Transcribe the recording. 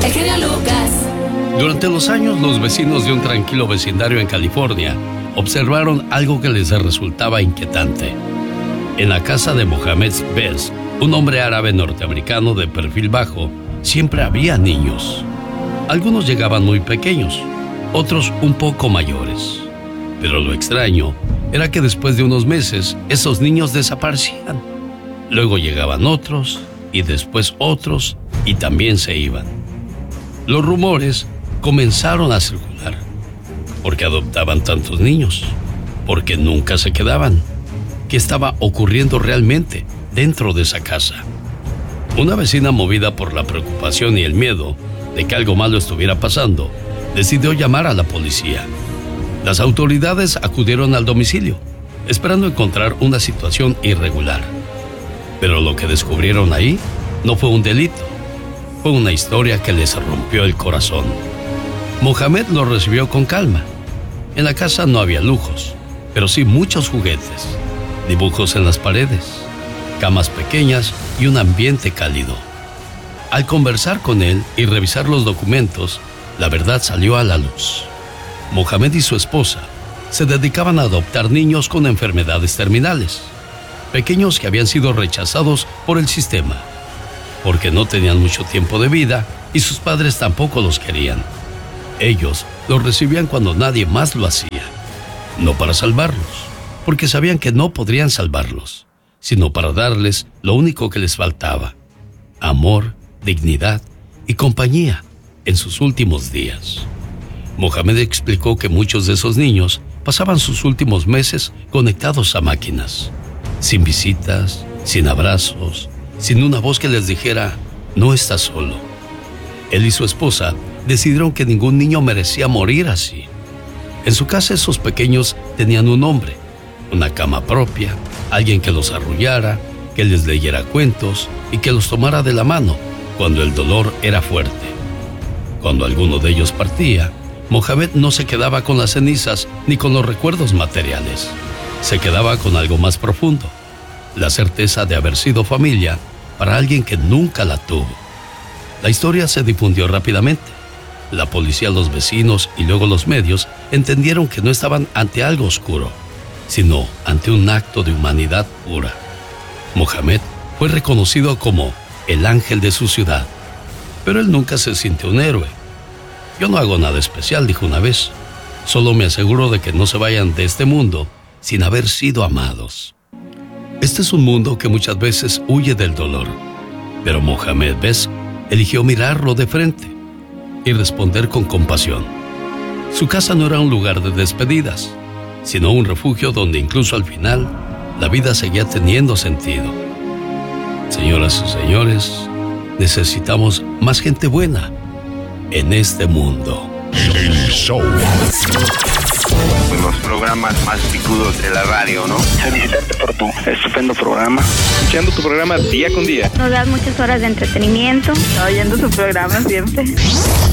El genio Lucas. Durante los años, los vecinos de un tranquilo vecindario en California observaron algo que les resultaba inquietante. En la casa de Mohamed Bes, un hombre árabe norteamericano de perfil bajo, siempre había niños. Algunos llegaban muy pequeños, otros un poco mayores. Pero lo extraño era que después de unos meses, esos niños desaparecían. Luego llegaban otros, y después otros, y también se iban. Los rumores comenzaron a circular. ¿Por qué adoptaban tantos niños? ¿Por qué nunca se quedaban? ¿Qué estaba ocurriendo realmente dentro de esa casa? Una vecina, movida por la preocupación y el miedo de que algo malo estuviera pasando, decidió llamar a la policía. Las autoridades acudieron al domicilio, esperando encontrar una situación irregular. Pero lo que descubrieron ahí no fue un delito, fue una historia que les rompió el corazón. Mohamed lo recibió con calma. En la casa no había lujos, pero sí muchos juguetes, dibujos en las paredes, camas pequeñas y un ambiente cálido. Al conversar con él y revisar los documentos, la verdad salió a la luz. Mohamed y su esposa se dedicaban a adoptar niños con enfermedades terminales, pequeños que habían sido rechazados por el sistema, porque no tenían mucho tiempo de vida y sus padres tampoco los querían. Ellos los recibían cuando nadie más lo hacía, no para salvarlos, porque sabían que no podrían salvarlos, sino para darles lo único que les faltaba: amor, dignidad y compañía en sus últimos días. Mohamed explicó que muchos de esos niños pasaban sus últimos meses conectados a máquinas, sin visitas, sin abrazos, sin una voz que les dijera: no estás solo. Él y su esposa decidieron que ningún niño merecía morir así. En su casa esos pequeños tenían un hombre, una cama propia, alguien que los arrullara, que les leyera cuentos y que los tomara de la mano cuando el dolor era fuerte. Cuando alguno de ellos partía, Mohamed no se quedaba con las cenizas ni con los recuerdos materiales. Se quedaba con algo más profundo: la certeza de haber sido familia para alguien que nunca la tuvo. La historia se difundió rápidamente. La policía, los vecinos y luego los medios entendieron que no estaban ante algo oscuro, sino ante un acto de humanidad pura. Mohamed fue reconocido como el ángel de su ciudad, pero él nunca se sintió un héroe. Yo no hago nada especial, dijo una vez. Solo me aseguro de que no se vayan de este mundo sin haber sido amados. Este es un mundo que muchas veces huye del dolor, pero Mohamed Bes eligió mirarlo de frente y responder con compasión. Su casa no era un lugar de despedidas, sino un refugio donde incluso al final la vida seguía teniendo sentido. Señoras y señores, necesitamos más gente buena en este mundo. El show. Los programas más picudos de la radio, ¿no? Felicitarte por tu estupendo programa. Escuchando tu programa día con día. Nos das muchas horas de entretenimiento. Oyendo tu programa siempre.